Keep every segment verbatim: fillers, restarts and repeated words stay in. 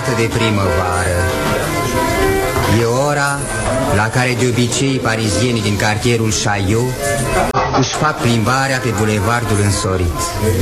minunată de primăvară. E ora la care de obicei parizienii din cartierul Chaillot își fac plimbarea pe bulevardul însorit.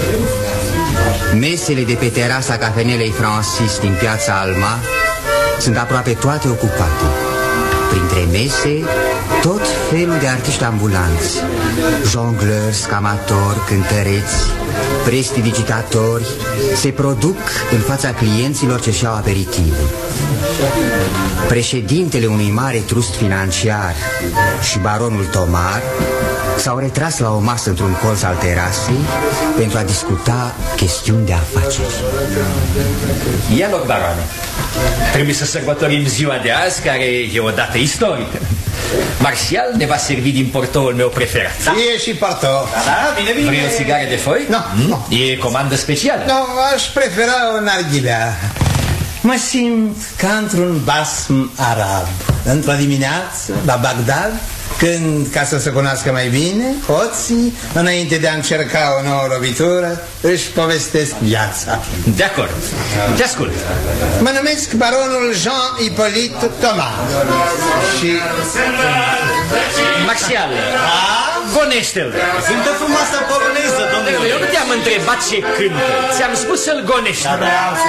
Mesele de pe terasa cafenelei Francis din piața Alma sunt aproape toate ocupate. Printre mese, tot felul de artiști ambulanți, jongleurs, scamatori, cântăreți, prestidigitatori se produc în fața clienților ce și-au aperitivul. Președintele unui mare trust financiar și baronul Tomar s-au retras la o masă într-un colț al terasei pentru a discuta chestiuni de afaceri. Ia loc, baroane. Trebuie să sărbătorim ziua de azi, care e o dată istorică. Martial ne va servi din portoul meu preferat. Da. E și portou. Da, da, bine, bine. Vrei o țigară de foi? Nu, mm? nu. E comandă specială. Nu, aș prefera o narghilea. Mă simt ca într-un basm arab. Într-o dimineață, la Bagdad, când, ca să se cunoască mai bine, hoții, înainte de a încerca o nouă lovitură, își povestesc viața. De acord, te ascult. Mă numesc baronul Jean-Hippolyte Thomas. Și... Martial, gonește-l. Cântă frumoasă poloneză, domnule. Eu nu te-am întrebat ce cântă. Ți-am spus să-l gonești. Da, da, am să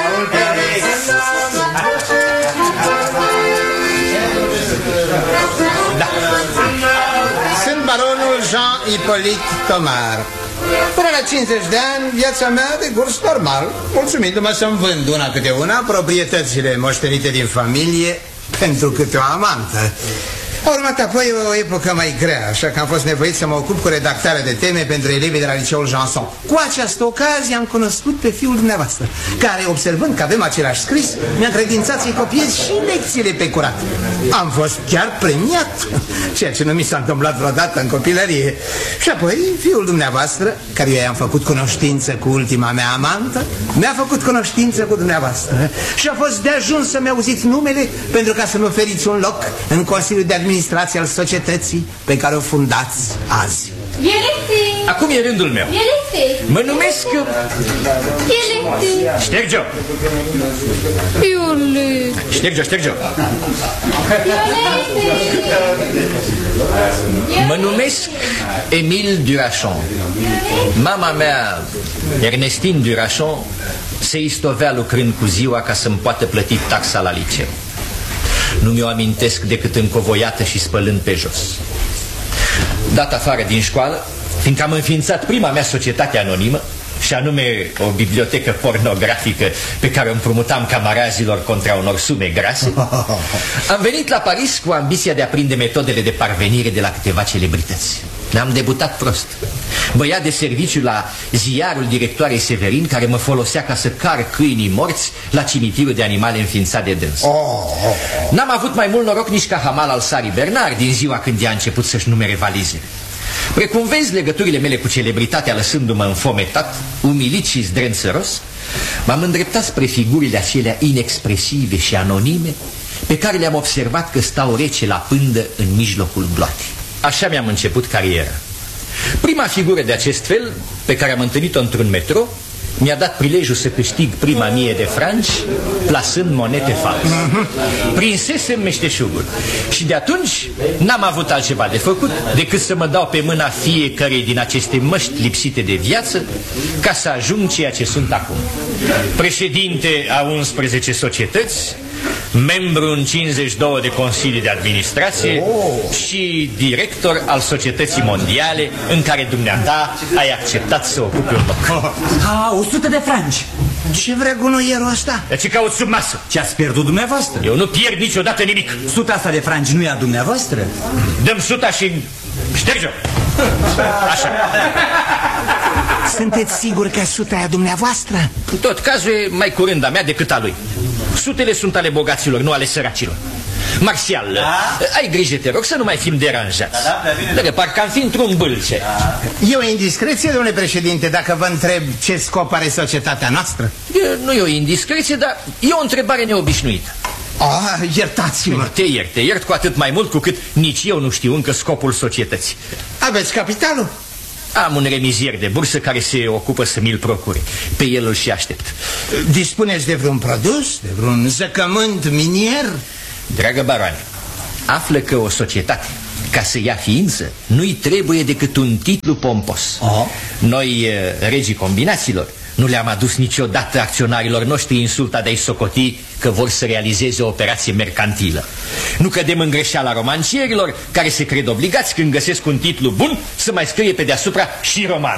Da. Sunt baronul Jean-Hippolyte Thomas. Până la cincizeci de ani, viața mea de curs normal, mulțumindu-mă să-mi vând una câte una proprietățile moștenite din familie pentru câte o amantă. A urmat apoi o epocă mai grea, așa că am fost nevoit să mă ocup cu redactarea de teme pentru elevii de la liceul Janson. Cu această ocazie am cunoscut pe fiul dumneavoastră, care, observând că avem același scris, mi-a încredințat să-i copiez și lecțiile pe curat. Am fost chiar premiat, ceea ce nu mi s-a întâmplat vreodată în copilărie. Și apoi fiul dumneavoastră, care eu i-am făcut cunoștință cu ultima mea amantă, mi-a făcut cunoștință cu dumneavoastră. Și a fost de ajuns să-mi auziți numele pentru ca să-mi oferiți un loc în Consiliul de Administrație al societății pe care o fundați azi. Acum e rândul meu. Mă numesc... Șterge-o. Șterge-o, șterge-o. Mă numesc Emile Durachon. Mama mea, Ernestine Durachon, se istovea lucrând cu ziua ca să-mi poată plăti taxa la liceu. Nu mi-o amintesc decât încovoiată și spălând pe jos. Dat afară din școală, fiindcă am înființat prima mea societate anonimă, și anume o bibliotecă pornografică pe care o împrumutam camarazilor contra unor sume grase, am venit la Paris cu ambiția de a prinde metodele de parvenire de la câteva celebrități. Ne-am debutat prost. Băiat de serviciu la ziarul directoarei Severin, care mă folosea ca să car câinii morți la cimitirul de animale înființat de dâns. N-am avut mai mult noroc nici ca hamal al Sarii Bernard din ziua când ea a început să-și numere valizele. Precum vezi, legăturile mele cu celebritatea lăsându-mă înfometat, umilit și zdrențăros, m-am îndreptat spre figurile acelea inexpresive și anonime pe care le-am observat că stau rece la pândă în mijlocul gloatei. Așa mi-am început cariera. Prima figură de acest fel, pe care am întâlnit-o într-un metro, mi-a dat prilejul să câștig prima mie de franci plasând monete false. Prinsesem meșteșugul. Și de atunci n-am avut altceva de făcut decât să mă dau pe mâna fiecărei din aceste măști lipsite de viață ca să ajung ceea ce sunt acum: președinte a unsprezece societăți, membru în cincizeci și doi de consilii de administrație oh. și director al societății mondiale în care dumneata ai acceptat să ocupe un loc. Ha, o sută de franci. Ce vrea gunoierul ăsta? De ce cauți sub masă? Ce-ați pierdut dumneavoastră? Eu nu pierd niciodată nimic. Suta asta de franci nu e a dumneavoastră? Dăm suta și șterge-o. Așa. Sunteți siguri că suta e a dumneavoastră? În tot cazul e mai curând a mea decât a lui. Sutele sunt ale bogaților, nu ale săracilor. Martial, da? Ai grijă, te rog, să nu mai fim deranjați. Da, da, da, parcă am fi într-un bâlce. Da. E o indiscreție, domnule președinte, dacă vă întreb ce scop are societatea noastră? E, nu e o indiscreție, dar e o întrebare neobișnuită. Ah, iertați-mă. Te iert, te iert cu atât mai mult cu cât nici eu nu știu încă scopul societății. Aveți capitalul? Am un remizier de bursă care se ocupă să mi-l procure. Pe el îl și aștept. Dispuneți de vreun produs? De vreun zăcământ minier? Dragă baroane, află că o societate, ca să ia ființă, nu-i trebuie decât un titlu pompos. Oh. Noi, regii combinaților, nu le-am adus niciodată acționarilor noștri insulta de-ai socoti că vor să realizeze o operație mercantilă. Nu cădem în greșeala romancierilor care se cred obligați când găsesc un titlu bun să mai scrie pe deasupra și roman.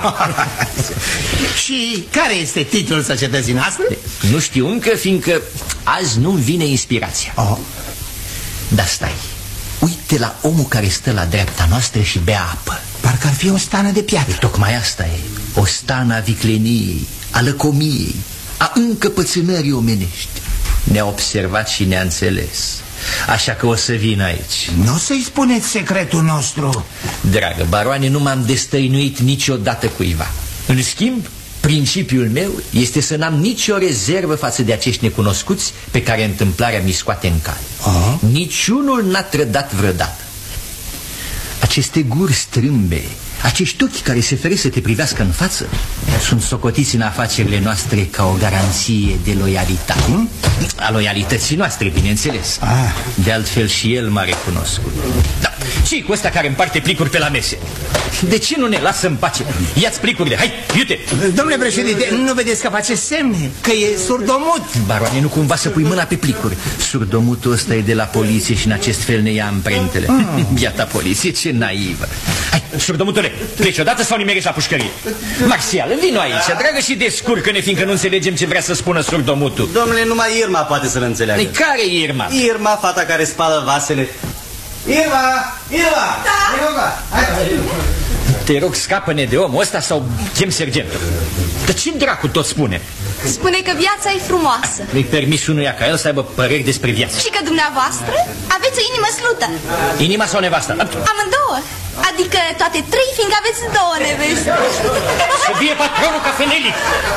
Și care este titlul societății noastre? Nu știu încă, fiindcă azi nu-mi vine inspirația. Oh. Dar stai, uite la omul care stă la dreapta noastră și bea apă. Parcă ar fi o stană de piatră. Tocmai asta e, o stană a vicleniei, a lăcomiei, a încăpățânării omenești. Ne-a observat și ne-a înțeles. Așa că o să vin aici. Nu o să-i spuneți secretul nostru. Dragă baroane, nu m-am destăinuit niciodată cuiva. În schimb, principiul meu este să n-am nicio rezervă față de acești necunoscuți pe care întâmplarea mi scoate în cale. Aha. Niciunul n-a trădat vreodată. Aceste guri strâmbe, acești ochi care se feresc să te privească în față, sunt socotiți în afacerile noastre ca o garanție de loialitate. hmm? A loialității noastre, bineînțeles. ah. De altfel și el m-a recunoscut. Da. Și cu ăsta care împarte plicuri pe la mese, de ce nu ne lasă în pace? Ia-ți plicurile, hai, iute! Domnule președinte, nu vedeți că face semne? Că e surdomut? Baroane, nu cumva să pui mâna pe plicuri. Surdomutul ăsta e de la poliție și în acest fel ne ia amprentele. ah. Biata poliție, ce naivă. Hai, surdomutule, pleci odată sau nimerești la pușcărie? Marțial, vino aici, dragă, și descurcă-ne, fiindcă nu înțelegem ce vrea să spună surdomutul. Domnule, numai Irma poate să-l înțeleagă. Ei, care e Irma? Irma, fata care spală vasele. Irma! Irma! Da! Irma! Hai! Te rog, scapă-ne de omul ăsta sau chem sergentul. Dar ce dracu tot spune? Spune că viața e frumoasă Nu-i permis unuia ca el să aibă păreri despre viață. și că dumneavoastră aveți o inimă slută. Inima sau nevasta? Amândouă. Adică toate trei, fiindcă aveți două neveste. Să fie patronul cafenelii.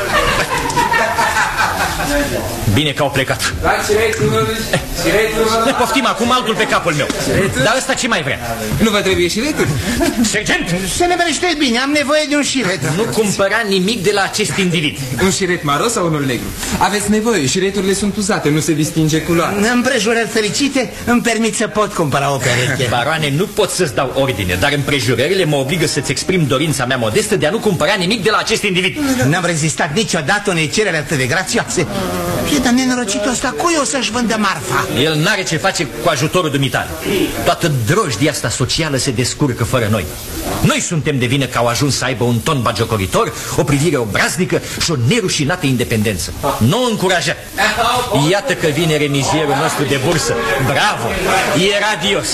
Bine că au plecat. Ne poftim acum altul pe capul meu. Dar ăsta ce mai vrea? Nu vă trebuie șiretul? Sergent! Să ne vedește bine, am nevoie de un șiret. Nu cumpăra nimic de la acest individ. Un șiret maro sau unul negru? Aveți nevoie, șireturile sunt uzate, nu se distinge culoarea. În împrejurări fericite îmi permit să pot cumpăra o pereche. Baroane, nu pot să-ți dau ordine, dar împrejurările mă obligă să-ți exprim dorința mea modestă de a nu cumpăra nimic de la acest individ. N-am rezistat niciodată unei cereri atât de grațioase. Și dar nenorocitul ăsta, cui o să-și vândă marfa? El n-are ce face cu ajutorul dumitale. Toată drojdia asta socială se descurcă fără noi. Noi suntem de vină că au ajuns să aibă un ton bagiocoritor, o privire obraznică și o nerușinată independență. Nu o încuraja. Iată că vine remizierul nostru de bursă. Bravo! E radios.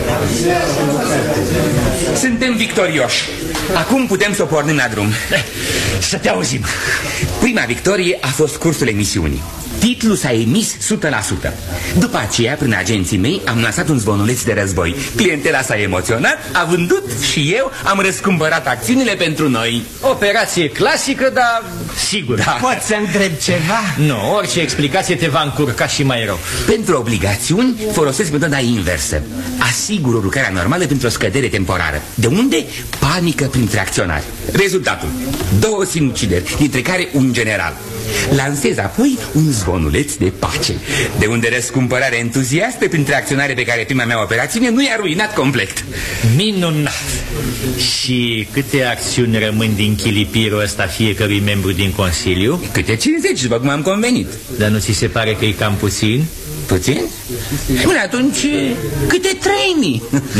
Suntem victorioși. Acum putem să o pornim la drum. Să te auzim. Prima victorie a fost cursul emisiunii. Titlul s-a emis o sută la sută. După aceea, prin agenții mei, am lansat un zvonuleț de război. Clientela s-a emoționat, a vândut și eu am răscumpărat acțiunile pentru noi. Operație clasică, dar sigur. Da. Pot să întreb ceva? Nu, orice explicație te va încurca și mai rău. Pentru obligațiuni folosesc metoda inversă. Asigur o lucrare normală pentru o scădere temporară. De unde? Panică printre acționari. Rezultatul: două sinucideri, dintre care un general. Lansez apoi un zvonuleț de pace, de unde răscumpărarea entuziastă printre acționare pe care prima mea operațiune nu i-a ruinat complet. Minunat! Și câte acțiuni rămân din chilipirul ăsta fiecărui membru din Consiliu? Câte cincizeci, după cum am convenit. Dar nu ți se pare că e cam puțin? Puțin? Până atunci, câte trei mii?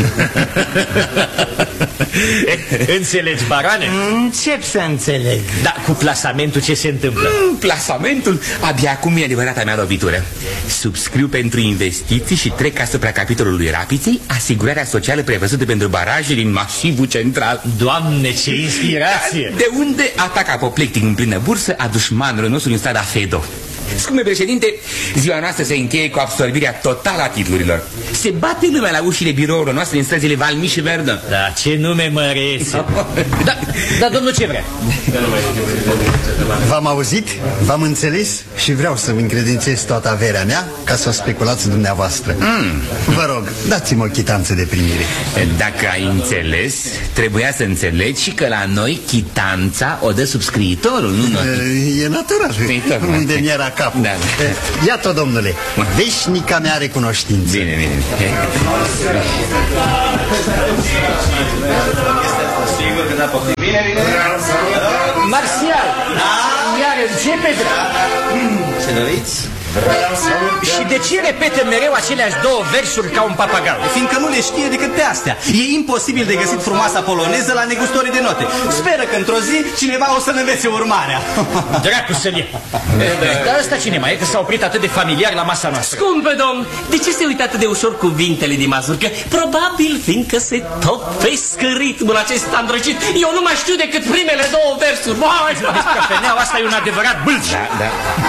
Înțelegi, baroane? Încep să înțeleg. Da, cu plasamentul ce se întâmplă? Mm, plasamentul? Abia acum e adevărata mea lovitură. Subscriu pentru investiții și trec asupra capitolului Rapiței asigurarea socială prevăzută pentru baraje din masivul central. Doamne, ce inspirație! De unde atac apoplectic în plină bursă a dușmanului nostru în strada Fedo. Scumpe președinte, ziua noastră se încheie cu absorbirea totală a titlurilor. Se bate lumea la ușile birourilor noastre în străzile Valmy și Verdun. Da, ce nume mărețe! Da, Dar domnul ce vrea? V-am auzit, v-am înțeles și vreau să-mi încredințez toată averea mea ca să o speculați dumneavoastră. mm. Vă rog, dați-mi o chitanță de primire. Dacă ai înțeles, trebuia să înțelegi și că la noi chitanța o dă subscriitorul, nu noi. E natural. Unde mi-era capul. Da, da. Iată, domnule, veșnica mea recunoștință. Bine, bine. Bine, bine. Marțial, iar începe. Ce doriți? Și de ce repetă mereu aceleași două versuri ca un papagal? Fiindcă nu le știe decât pe astea. E imposibil de găsit frumoasa poloneză la negustorii de note. Speră că într-o zi cineva o să-l învețe urmarea. Dracu să-l ia. Dar ăsta cine mai e, că s-a oprit atât de familiar la masa noastră? Scumpe domn, de ce se uită atât de ușor cuvintele din mazurcă? Probabil fiindcă se topesc ritmul acesta îndrăgit. Eu nu mai știu decât primele două versuri. Cafeneaua asta e un adevărat bâlci. Da, da.